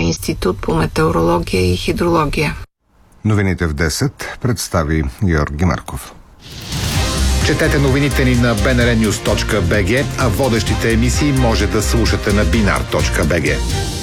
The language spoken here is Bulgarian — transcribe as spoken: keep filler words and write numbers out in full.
институт по метеорология и хидрология. Новините в десет представи Георги Марков. Четете новините ни на би ен ар нюз точка би джи, а водещите емисии може да слушате на бинар точка би джи.